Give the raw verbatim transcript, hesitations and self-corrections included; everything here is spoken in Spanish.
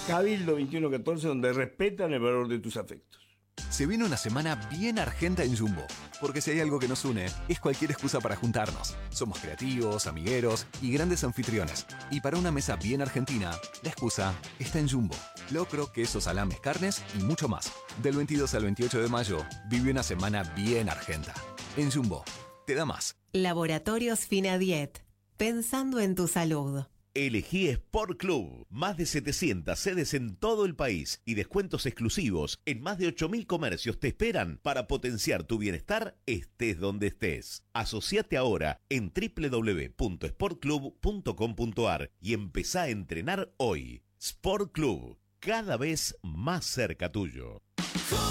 Cabildo veintiuno catorce, donde respetan el valor de tus afectos. Se viene una semana bien argenta en Jumbo, porque si hay algo que nos une, es cualquier excusa para juntarnos. Somos creativos, amigueros y grandes anfitriones. Y para una mesa bien argentina, la excusa está en Jumbo. Locro, quesos, salames, carnes y mucho más. Del veintidós al veintiocho de mayo, vive una semana bien argenta. En Jumbo, te da más. Laboratorios Finadiet, pensando en tu salud. Elegí Sport Club. Más de setecientas sedes en todo el país y descuentos exclusivos en más de ocho mil comercios te esperan para potenciar tu bienestar estés donde estés. Asociate ahora en doble u doble u doble u punto sport club punto com punto a r y empezá a entrenar hoy. Sport Club, cada vez más cerca tuyo.